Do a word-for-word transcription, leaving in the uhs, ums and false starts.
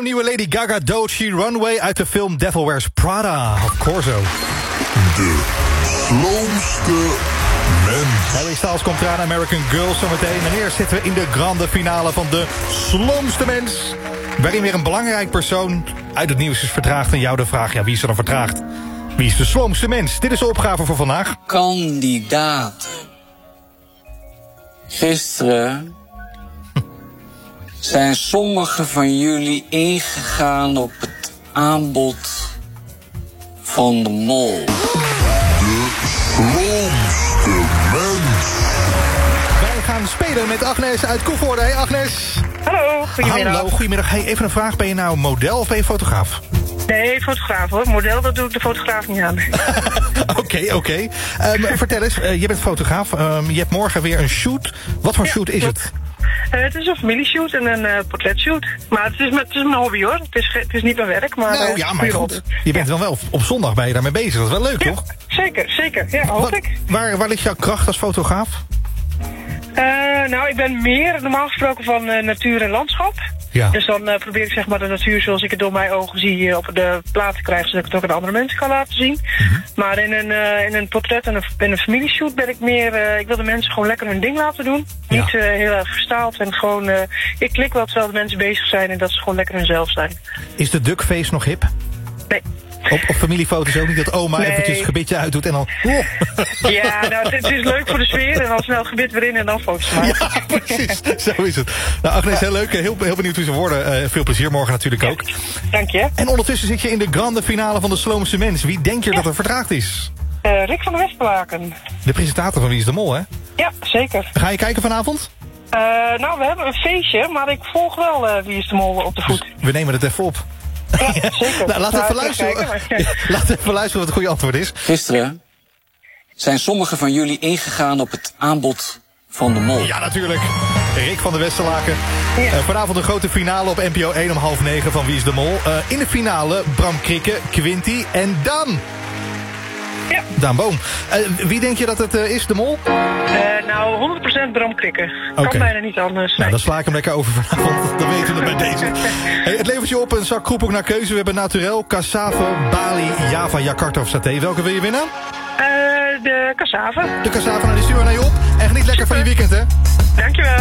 nieuwe Lady Gaga Doechii Runway uit de film Devil Wears Prada. Of Corso. De slomste mens. Harry Styles komt eraan, American Girl zometeen. En eerst zitten we in de grande finale van de slomste mens. Waarin weer een belangrijk persoon uit het nieuws is vertraagd. En jou de vraag, ja, wie is er dan vertraagd? Wie is de slomste mens? Dit is de opgave voor vandaag. Kandidaat. Gisteren zijn sommigen van jullie ingegaan op het aanbod van de mol. De slomste mens. Wij gaan spelen met Agnes uit Koevoorde. Hey Agnes. Hallo, goedemiddag. Hallo, goedemiddag. Hey, even een vraag. Ben je nou model of ben je fotograaf? Nee, fotograaf hoor. Model, dat doe ik de fotograaf niet aan. Oké, oké. Okay, okay. um, vertel eens, uh, je bent fotograaf. Um, je hebt morgen weer een shoot. Wat voor Ja, shoot is klopt. het? Uh, het is een familieshoot en een uh, portretshoot. Maar het is, met, het is mijn hobby hoor. Het is, ge- het is niet mijn werk, maar... Nou uh, ja, maar goede goed. hobby. Je bent dan wel op zondag ben je daarmee bezig. Dat is wel leuk, Ja, toch? zeker, zeker. Ja, hoop Wat- ik. waar, waar ligt jouw kracht als fotograaf? Uh, nou, ik ben meer normaal gesproken van uh, natuur en landschap. Ja. Dus dan uh, probeer ik zeg maar de natuur zoals ik het door mijn ogen zie uh, op de plaat te krijgen, zodat ik het ook aan andere mensen kan laten zien. Mm-hmm. Maar in een, uh, in een portret en een, in een familieshoot ben ik meer, uh, ik wil de mensen gewoon lekker hun ding laten doen. Ja. Niet uh, heel erg verstaald en gewoon, uh, ik klik wel terwijl de mensen bezig zijn en dat ze gewoon lekker hunzelf zijn. Is de duckface nog hip? Nee. Op, op familiefoto's ook niet dat oma Nee. eventjes het gebitje uitdoet en dan... Oh. Ja, nou, het, het is leuk voor de sfeer en dan snel het gebit weer in en dan foto's maken. Ja, precies. Zo is het. Nou, Agnes, heel leuk. Heel, heel benieuwd hoe ze worden. Uh, veel plezier morgen natuurlijk ook. Dank je. En ondertussen zit je in de grande finale van de Slomste Mens. Wie denk je dat er vertraagd is? Uh, Rick van der Westlaken. De presentator van Wie is de Mol, hè? Ja, zeker. Ga je kijken vanavond? Uh, nou, we hebben een feestje, maar ik volg wel uh, Wie is de Mol op de voet. We nemen het even op. Ja, zeker. Nou, laat Nou, even ik luisteren. ga kijken, maar- Laat even luisteren wat het goede antwoord is. Gisteren zijn sommigen van jullie ingegaan op het aanbod van de mol. Ja, natuurlijk. Rick van der Westerlaken. Ja. Uh, vanavond een grote finale op N P O één om half negen van Wie is de Mol. Uh, in de finale Bram Krikke, Quinty en Dan. Ja. Daan Boom. Uh, wie denk je dat het uh, is, de Mol? Uh, nou, honderd procent Bram Krikke. Kan Oké. bijna niet anders. Nou, Nee. dan sla ik hem lekker over vanavond. Dan weten we het bij deze. Hey, het levert je op een zak kroephoek naar keuze. We hebben Naturel, Cassave, Bali, Java, Jakarta of Saté. Welke wil je winnen? Uh, de cassave. De Cassave, nou, die sturen we naar je op. En geniet lekker van je weekend, hè? Dankjewel.